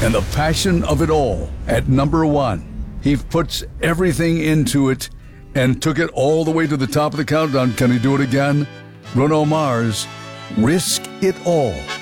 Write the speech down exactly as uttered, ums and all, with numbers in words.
and the passion of it all at number one. He puts everything into it and took it all the way to the top of the countdown. Can he do it again? Bruno Mars, Risk It All.